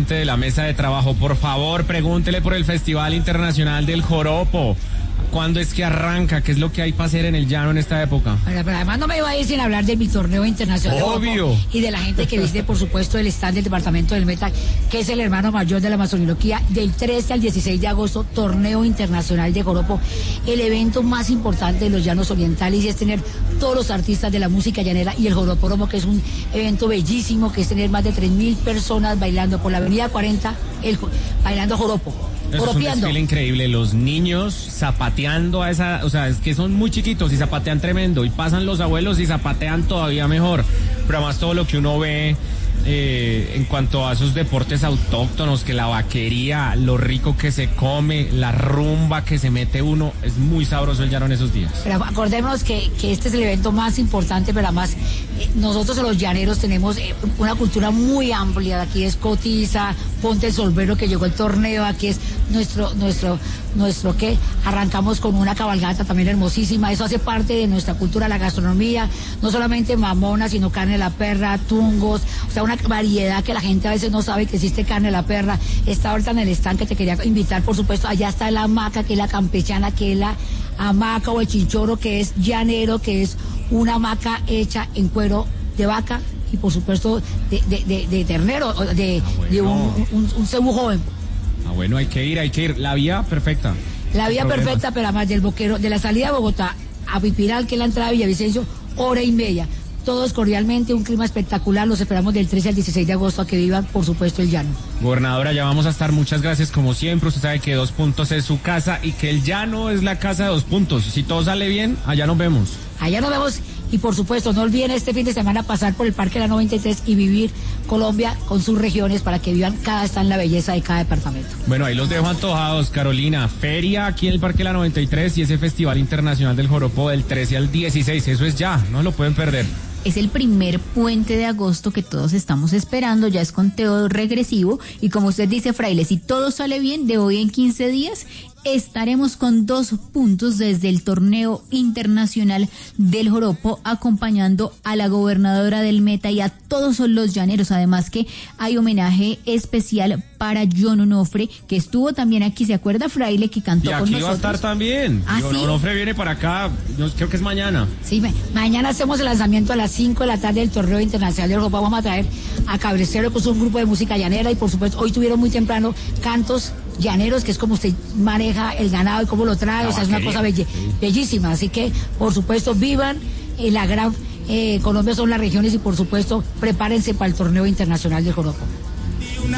integrante de la mesa de trabajo. Por favor, pregúntele por el Festival Internacional del Joropo. ¿Cuándo es que arranca? ¿Qué es lo que hay para hacer en el llano en esta época? Pero además no me iba a ir sin hablar de mi torneo internacional. Obvio. Y de la gente que viste, por supuesto, el stand del departamento del Meta, que es el hermano mayor de la Amazoniloquía, del 13 al 16 de agosto, torneo internacional de joropo, el evento más importante de los llanos orientales, y es tener todos los artistas de la música llanera y el joropódromo, que es un evento bellísimo, que es tener más de 3.000 personas bailando por la avenida 40, bailando joropo. Eso es un desfile increíble, los niños zapateando a esa, o sea, es que son muy chiquitos y zapatean tremendo, y pasan los abuelos y zapatean todavía mejor, pero además todo lo que uno ve en cuanto a esos deportes autóctonos, que la vaquería, lo rico que se come, la rumba que se mete uno, es muy sabroso el llano en esos días. Pero acordémonos que este es el evento más importante, pero además nosotros los llaneros tenemos una cultura muy amplia. Aquí es Cotiza, Ponte el Solvero, que llegó el torneo, aquí es nuestro que arrancamos con una cabalgata también hermosísima. Eso hace parte de nuestra cultura, la gastronomía, no solamente mamona, sino carne de la perra, tungos, o sea, una variedad que la gente a veces no sabe que existe carne de la perra. Está ahorita en el stand, que te quería invitar, por supuesto. Allá está la hamaca, que es la campechana, que es la hamaca, o el chinchorro, que es llanero, que es una hamaca hecha en cuero de vaca y por supuesto de ternero, de un cebú joven. Bueno, hay que ir. La vía perfecta. La vía perfecta, pero además del Boquero, de la salida de Bogotá a Pipiral, que es la entrada de Villavicencio, 1:30. Todos cordialmente, un clima espectacular. Los esperamos del 13 al 16 de agosto a que vivan, por supuesto, el llano. Gobernadora, ya vamos a estar. Muchas gracias, como siempre. Usted sabe que 2 Puntos es su casa y que el llano es la casa de 2 Puntos. Si todo sale bien, allá nos vemos. Allá nos vemos. Y por supuesto, no olviden este fin de semana pasar por el Parque La 93 y vivir Colombia con sus regiones, para que vivan cada estado en la belleza de cada departamento. Bueno, ahí los dejo antojados, Carolina. Feria aquí en el Parque La 93 y ese Festival Internacional del Joropo del 13 al 16. Eso es ya, no lo pueden perder. Es el primer puente de agosto que todos estamos esperando, ya es conteo regresivo, y como usted dice, Fraile, si todo sale bien, de hoy en 15 días estaremos con 2 puntos desde el torneo internacional del joropo, acompañando a la gobernadora del Meta y a todos los llaneros. Además que hay homenaje especial para John Onofre, que estuvo también aquí, ¿se acuerda, Fraile, que cantó con nosotros? Y aquí va a estar también. John Onofre viene para acá, yo creo que es mañana. Sí, mañana hacemos el lanzamiento a las 5 de la tarde del torneo internacional del joropo. Vamos a traer a Cabrecero, que es un grupo de música llanera, y por supuesto hoy tuvieron muy temprano cantos llaneros, que es como usted maneja el ganado y cómo lo trae, o sea, es una cosa bellísima. Así que, por supuesto, vivan la gran Colombia, son las regiones, y por supuesto, prepárense para el torneo internacional del joropo.